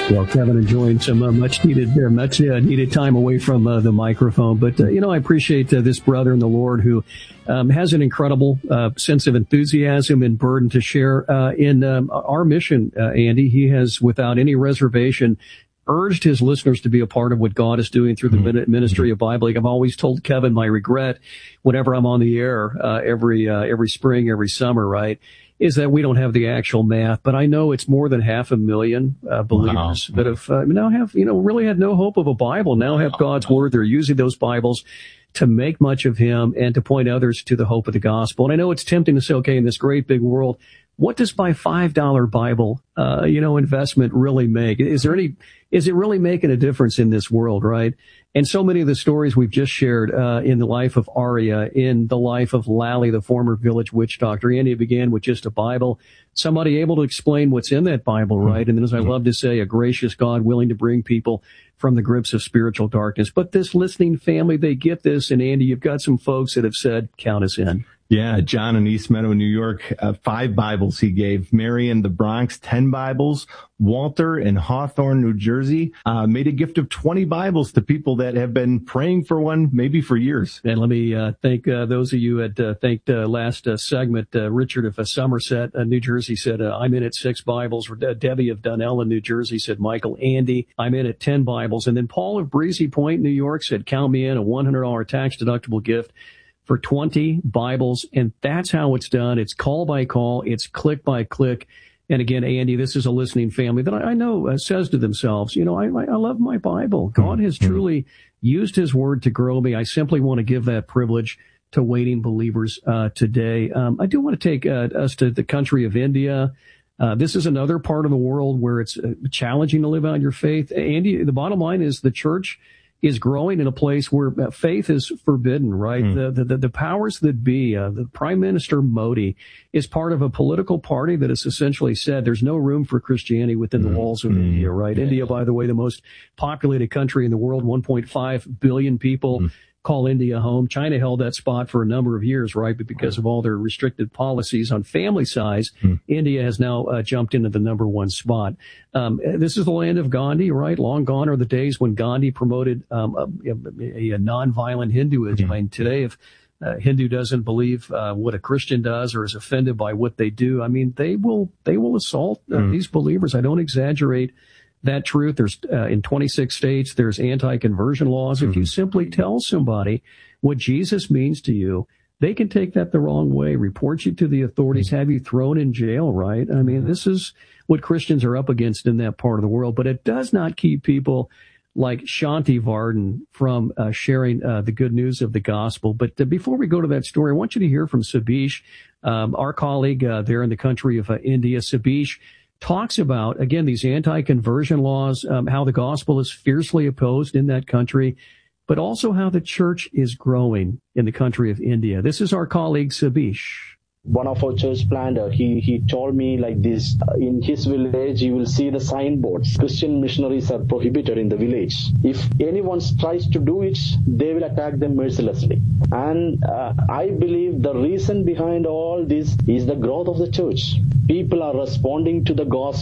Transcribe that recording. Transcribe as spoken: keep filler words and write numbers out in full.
Well, Kevin, enjoying some uh, much needed, uh, much uh, needed time away from uh, the microphone. But uh, you know, I appreciate uh, this brother in the Lord who um, has an incredible uh, sense of enthusiasm and burden to share uh, in um, our mission. Uh, Andy, he has, without any reservation, urged his listeners to be a part of what God is doing through the mm-hmm. ministry of Bible League. I've always told Kevin my regret whenever I'm on the air uh, every uh, every spring, every summer, right? Is that we don't have the actual math, but I know it's more than half a million uh, believers wow. that have uh, now have, you know, really had no hope of a Bible, now have God's Word. They're using those Bibles to make much of Him and to point others to the hope of the gospel. And I know it's tempting to say, okay, in this great big world, what does my five dollar Bible, uh, you know, investment really make? Is there any, is it really making a difference in this world, right? And so many of the stories we've just shared, uh, in the life of Aria, in the life of Lally, the former village witch doctor. Andy began with just a Bible, somebody able to explain what's in that Bible, right? And then, as I love to say, a gracious God willing to bring people from the grips of spiritual darkness. But this listening family, they get this. And Andy, you've got some folks that have said, count us in. Yeah, John in East Meadow, New York, uh, five Bibles he gave. Mary in the Bronx, ten Bibles. Walter in Hawthorne, New Jersey, uh, made a gift of twenty Bibles to people that have been praying for one maybe for years. And let me uh, thank uh, those of you that uh, thanked uh, last uh, segment. Uh, Richard of uh, Somerset, uh, New Jersey said, uh, I'm in at six Bibles. Uh, Debbie of Dunellen, New Jersey said, Michael, Andy, I'm in at ten Bibles. And then Paul of Breezy Point, New York said, count me in, a one hundred dollars tax-deductible gift for twenty Bibles. And that's how it's done. It's call by call. It's click by click. And again, Andy, this is a listening family that I, I know uh, says to themselves, you know, I, I love my Bible. God has truly used His Word to grow me. I simply want to give that privilege to waiting believers uh, today. Um, I do want to take uh, us to the country of India. Uh, this is another part of the world where it's uh, challenging to live out your faith. Andy, the bottom line is the church is growing in a place where faith is forbidden, right? Mm. The, the, the powers that be, uh, the Prime Minister Modi is part of a political party that has essentially said there's no room for Christianity within mm. the walls of mm. India, right? Yeah. India, by the way, the most populated country in the world, one point five billion people. Mm. Call India home. China held that spot for a number of years, right? But because of all their restricted policies on family size, hmm. India has now uh, jumped into the number one spot. Um, this is the land of Gandhi, right? Long gone are the days when Gandhi promoted um, a, a, a nonviolent Hinduism. Hmm. I mean, today, if a Hindu doesn't believe uh, what a Christian does or is offended by what they do, I mean, they will they will assault uh, hmm. these believers. I don't exaggerate that truth. There's uh, in twenty-six states, there's anti-conversion laws. If mm-hmm. you simply tell somebody what Jesus means to you, they can take that the wrong way, report you to the authorities, mm-hmm. have you thrown in jail, right? I mean, this is what Christians are up against in that part of the world. But it does not keep people like Shanti Varden from uh, sharing uh, the good news of the gospel. But uh, before we go to that story, I want you to hear from Sabish, um, our colleague uh, there in the country of uh, India. Sabish talks about, again, these anti-conversion laws, um, how the gospel is fiercely opposed in that country, but also how the church is growing in the country of India. This is our colleague, Sabish. One of our church planter, he, he told me like this, uh, in his village, you will see the signboards. Christian missionaries are prohibited in the village. If anyone tries to do it, they will attack them mercilessly. And uh, I believe the reason behind all this is the growth of the church. People are responding to the gospel.